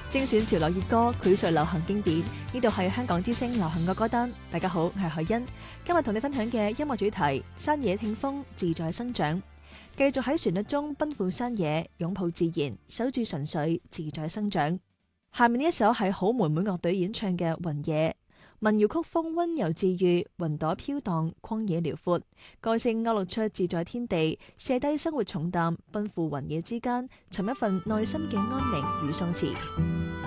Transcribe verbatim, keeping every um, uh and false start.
精選潮流熱歌，繪述流行經典。呢度係香港之聲流行嘅歌單。大家好，我係海欣。今日同你分享嘅音樂主題：山野聽風，自在生長。繼續喺旋律中奔赴山野，擁抱自然，守住純粹，自在生長。下面呢一首係好妹妹樂隊演唱嘅《雲野》，民謠曲風溫柔治愈，雲朵飄蕩，曠野遼闊，個性勾勒出自在天地，卸低生活重擔，奔赴雲野之間，尋一份內心嘅安寧與鬆弛。